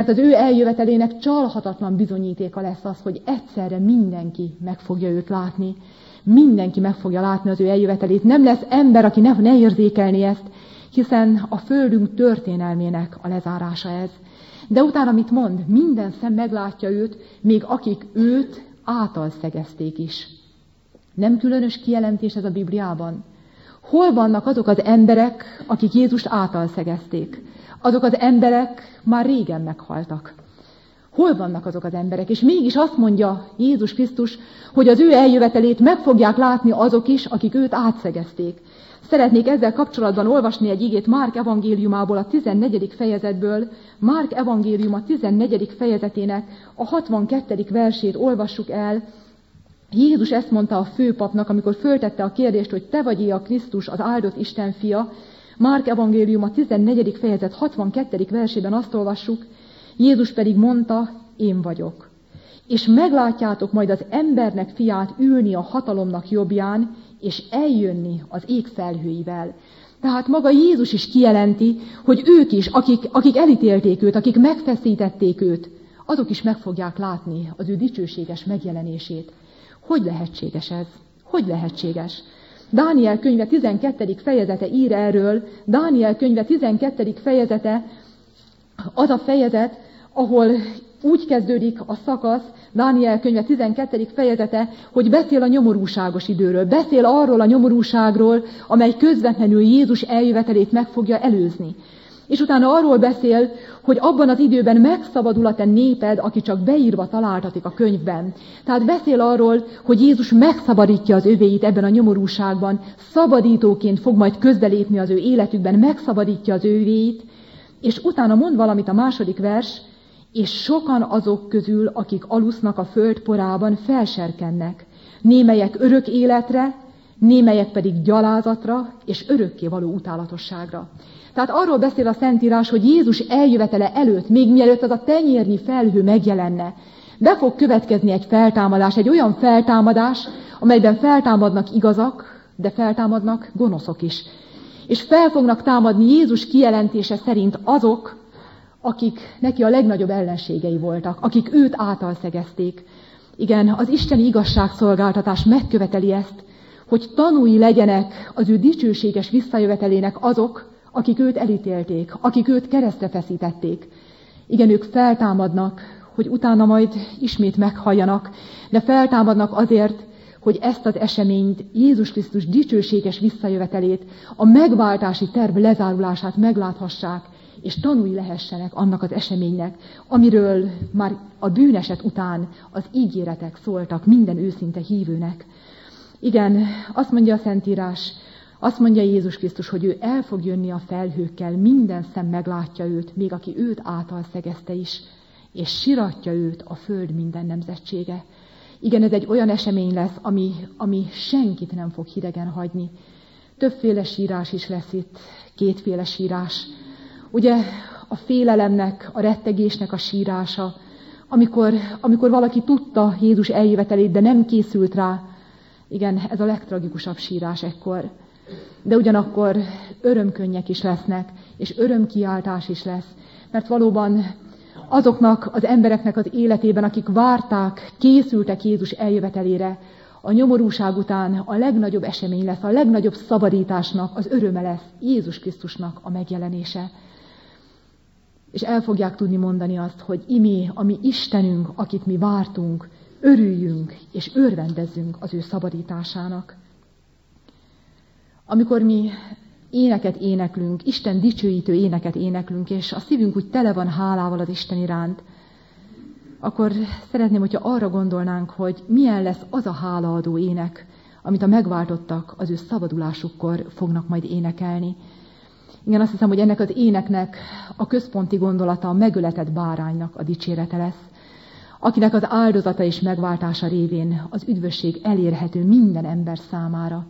mert az ő eljövetelének csalhatatlan bizonyítéka lesz az, hogy egyszerre mindenki meg fogja őt látni. Mindenki meg fogja látni az ő eljövetelét. Nem lesz ember, aki ne érzékelni ezt, hiszen a földünk történelmének a lezárása ez. De utána mit mond? Minden szem meglátja őt, még akik őt átalszegezték is. Nem különös kijelentés ez a Bibliában? Hol vannak azok az emberek, akik Jézust átalszegezték? Azok az emberek már régen meghaltak. Hol vannak azok az emberek? És mégis azt mondja Jézus Krisztus, hogy az ő eljövetelét meg fogják látni azok is, akik őt átszegezték. Szeretnék ezzel kapcsolatban olvasni egy igét Márk evangéliumából, a 14. fejezetből. Márk evangéliuma 14. fejezetének a 62. versét olvassuk el. Jézus ezt mondta a főpapnak, amikor föltette a kérdést, hogy te vagy-e a Krisztus, az áldott Isten fia. Márk evangéliuma 14. fejezet 62. versében azt olvassuk, Jézus pedig mondta, én vagyok. És meglátjátok majd az embernek fiát ülni a hatalomnak jobbján, és eljönni az ég felhőivel. Tehát maga Jézus is kijelenti, hogy ők is, akik elítélték őt, akik megfeszítették őt, azok is meg fogják látni az ő dicsőséges megjelenését. Hogy lehetséges ez? Hogy lehetséges? Dániel könyve 12. fejezete ír erről. Dániel könyve 12. fejezete az a fejezet, ahol úgy kezdődik a szakasz, Dániel könyve 12. fejezete, hogy beszél a nyomorúságos időről. Beszél arról a nyomorúságról, amely közvetlenül Jézus eljövetelét meg fogja előzni. És utána arról beszél, hogy abban az időben megszabadul a te néped, aki csak beírva találtatik a könyvben. Tehát beszél arról, hogy Jézus megszabadítja az övéit ebben a nyomorúságban, szabadítóként fog majd közbelépni az ő életükben, megszabadítja az övéit, és utána mond valamit a második vers, és sokan azok közül, akik alusznak a föld porában, felserkennek. Némelyek örök életre, némelyek pedig gyalázatra és örökkévaló utálatosságra. Tehát arról beszél a Szentírás, hogy Jézus eljövetele előtt, még mielőtt az a tenyérnyi felhő megjelenne, be fog következni egy feltámadás, egy olyan feltámadás, amelyben feltámadnak igazak, de feltámadnak gonoszok is. És fel fognak támadni Jézus kijelentése szerint azok, akik neki a legnagyobb ellenségei voltak, akik őt átalszegezték. Igen, az isteni igazságszolgáltatás megköveteli ezt, hogy tanúi legyenek az ő dicsőséges visszajövetelének azok, akik őt elítélték, akik őt keresztre feszítették. Igen, ők feltámadnak, hogy utána majd ismét meghalljanak, de feltámadnak azért, hogy ezt az eseményt, Jézus Krisztus dicsőséges visszajövetelét, a megváltási terv lezárulását megláthassák, és tanúi lehessenek annak az eseménynek, amiről már a bűneset után az ígéretek szóltak minden őszinte hívőnek. Igen, azt mondja a Szentírás, azt mondja Jézus Krisztus, hogy ő el fog jönni a felhőkkel, minden szem meglátja őt, még aki őt átalszegezte is, és siratja őt a föld minden nemzetsége. Igen, ez egy olyan esemény lesz, ami senkit nem fog hidegen hagyni. Többféle sírás is lesz itt, kétféle sírás. Ugye a félelemnek, a rettegésnek a sírása, amikor valaki tudta Jézus eljövetelét, de nem készült rá. Igen, ez a legtragikusabb sírás ekkor. De ugyanakkor örömkönnyek is lesznek, és örömkiáltás is lesz. Mert valóban azoknak az embereknek az életében, akik várták, készültek Jézus eljövetelére, a nyomorúság után a legnagyobb esemény lesz, a legnagyobb szabadításnak az öröme lesz Jézus Krisztusnak a megjelenése. És el fogják tudni mondani azt, hogy imé, a mi Istenünk, akit mi vártunk, örüljünk és örvendezzünk az ő szabadításának. Amikor mi éneket éneklünk, Isten dicsőítő éneket éneklünk, és a szívünk úgy tele van hálával az Isten iránt, akkor szeretném, hogyha arra gondolnánk, hogy milyen lesz az a hálaadó ének, amit a megváltottak az ő szabadulásukkor fognak majd énekelni. Igen, azt hiszem, hogy ennek az éneknek a központi gondolata a megöletett báránynak a dicsérete lesz, akinek az áldozata és megváltása révén az üdvösség elérhető minden ember számára.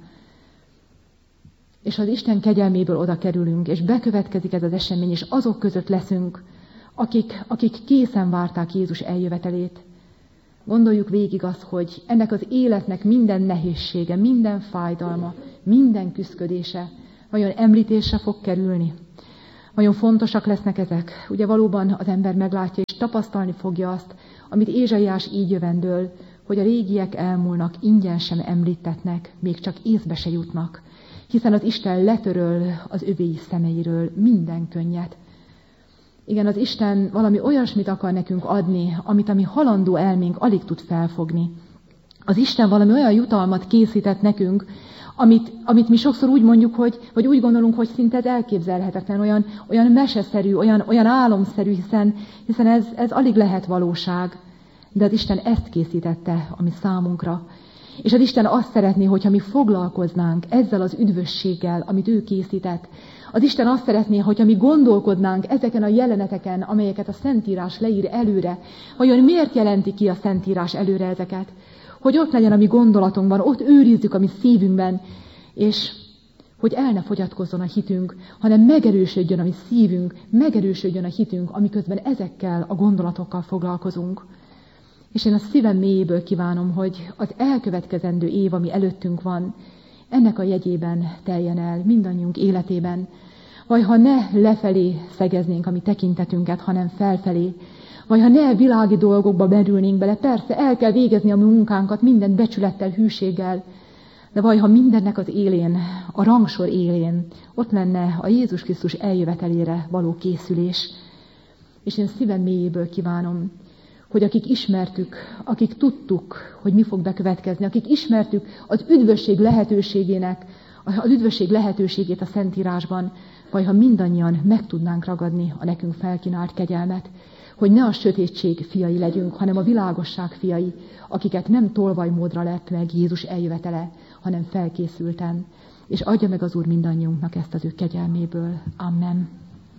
És az Isten kegyelméből oda kerülünk, és bekövetkezik ez az esemény, és azok között leszünk, akik készen várták Jézus eljövetelét. Gondoljuk végig azt, hogy ennek az életnek minden nehézsége, minden fájdalma, minden küszködése vajon említésre fog kerülni? Vajon fontosak lesznek ezek? Ugye valóban az ember meglátja és tapasztalni fogja azt, amit Ézsaiás így jövendől, hogy a régiek elmúlnak, ingyen sem említetnek, még csak észbe se jutnak, hiszen az Isten letöröl az övéi szemeiről minden könnyet. Igen, az Isten valami olyasmit akar nekünk adni, amit a mi halandó elménk alig tud felfogni. Az Isten valami olyan jutalmat készített nekünk, amit mi sokszor úgy mondjuk, vagy úgy gondolunk, hogy szinte ez elképzelhetetlen, olyan meseszerű, olyan álomszerű, hiszen ez alig lehet valóság. De az Isten ezt készítette, ami számunkra. És az Isten azt szeretné, hogyha mi foglalkoznánk ezzel az üdvösséggel, amit ő készített. Az Isten azt szeretné, hogyha mi gondolkodnánk ezeken a jeleneteken, amelyeket a Szentírás leír előre. Vajon miért jelenti ki a Szentírás előre ezeket? Hogy ott legyen a mi gondolatunkban, ott őrizzük a mi szívünkben, és hogy el ne fogyatkozzon a hitünk, hanem megerősödjön a mi szívünk, megerősödjön a hitünk, amiközben ezekkel a gondolatokkal foglalkozunk. És én a szívem mélyéből kívánom, hogy az elkövetkezendő év, ami előttünk van, ennek a jegyében teljen el mindannyiunk életében. Vagy ha ne lefelé szegeznénk a mi tekintetünket, hanem felfelé, vagy ha ne világi dolgokba merülnénk bele, persze el kell végezni a munkánkat minden becsülettel, hűséggel, de vagy ha mindennek az élén, a rangsor élén ott lenne a Jézus Krisztus eljövetelére való készülés. És én szívem mélyéből kívánom, hogy akik ismertük, akik tudtuk, hogy mi fog bekövetkezni, akik ismertük az üdvösség lehetőségét a Szentírásban, vagy ha mindannyian meg tudnánk ragadni a nekünk felkínált kegyelmet, hogy ne a sötétség fiai legyünk, hanem a világosság fiai, akiket nem tolvajmódra lett meg Jézus eljövetele, hanem felkészülten. És adja meg az Úr mindannyiunknak ezt az ő kegyelméből. Amen.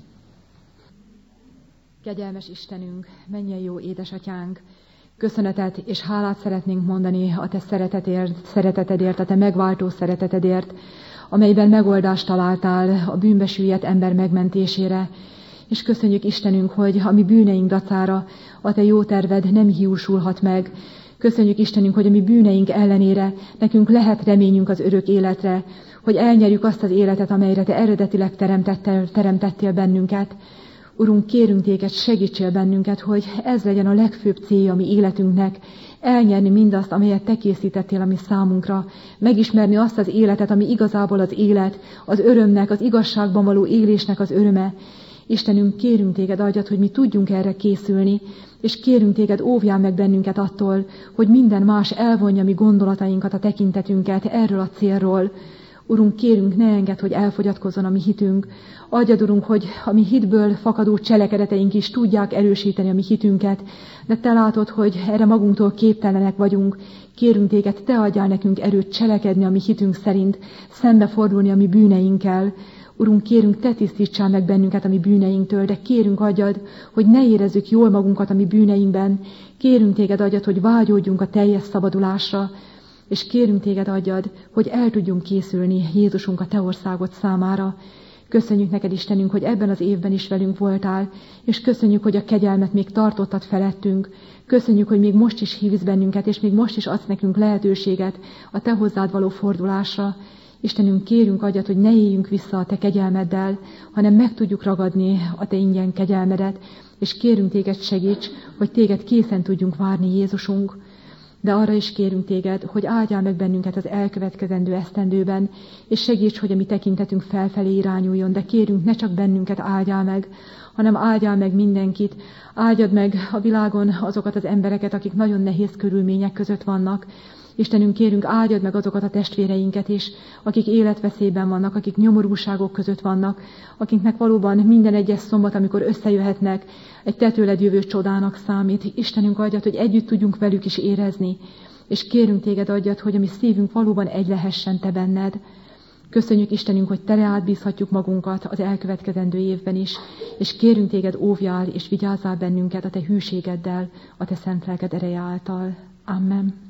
Kegyelmes Istenünk, mennyei jó édesatyánk, köszönetet és hálát szeretnénk mondani a te szeretetedért, a te megváltó szeretetedért, amelyben megoldást találtál a bűnbe süllyedt ember megmentésére. És köszönjük Istenünk, hogy a mi bűneink dacára a te jó terved nem hiúsulhat meg. Köszönjük Istenünk, hogy a mi bűneink ellenére nekünk lehet reményünk az örök életre, hogy elnyerjük azt az életet, amelyre te eredetileg teremtettél bennünket. Urunk, kérünk téged, segítsél bennünket, hogy ez legyen a legfőbb célja a mi életünknek, elnyerni mindazt, amelyet te készítettél a mi számunkra, megismerni azt az életet, ami igazából az élet, az örömnek, az igazságban való élésnek az öröme. Istenünk, kérünk téged, adjad, hogy mi tudjunk erre készülni, és kérünk téged, óvjál meg bennünket attól, hogy minden más elvonja mi gondolatainkat, a tekintetünket erről a célról. Urunk, kérünk, ne engedd, hogy elfogyatkozzon a mi hitünk. Adjad, Urunk, hogy a mi hitből fakadó cselekedeteink is tudják erősíteni a mi hitünket, de te látod, hogy erre magunktól képtelenek vagyunk. Kérünk téged, te adjál nekünk erőt cselekedni a mi hitünk szerint, szembefordulni a mi bűneinkkel. Urunk, kérünk, te tisztítsál meg bennünket a mi bűneinktől, de kérünk, adjad, hogy ne érezzük jól magunkat a mi bűneinkben. Kérünk téged, adjad, hogy vágyódjunk a teljes szabadulásra, és kérünk téged, adjad, hogy el tudjunk készülni Jézusunk a te országod számára. Köszönjük neked, Istenünk, hogy ebben az évben is velünk voltál, és köszönjük, hogy a kegyelmet még tartottad felettünk. Köszönjük, hogy még most is hívsz bennünket, és még most is adsz nekünk lehetőséget a te hozzád való fordulásra. Istenünk, kérünk, adjad, hogy ne éljünk vissza a te kegyelmeddel, hanem meg tudjuk ragadni a te ingyen kegyelmedet, és kérünk téged, segíts, hogy téged készen tudjunk várni, Jézusunk. De arra is kérünk téged, hogy áldjál meg bennünket az elkövetkezendő esztendőben, és segíts, hogy a mi tekintetünk felfelé irányuljon, de kérünk, ne csak bennünket áldjál meg, hanem áldjál meg mindenkit. Áldjad meg a világon azokat az embereket, akik nagyon nehéz körülmények között vannak. Istenünk, kérünk, áldjad meg azokat a testvéreinket is, akik életveszélyben vannak, akik nyomorúságok között vannak, akiknek valóban minden egyes szombat, amikor összejöhetnek, egy te tőled jövő csodának számít. Istenünk, adjad, hogy együtt tudjunk velük is érezni, és kérünk téged, adjad, hogy a mi szívünk valóban egy lehessen te benned. Köszönjük, Istenünk, hogy te átbízhatjuk magunkat az elkövetkezendő évben is, és kérünk téged, óvjál és vigyázzál bennünket a te hűségeddel, a te szent lelked ereje által. Amen.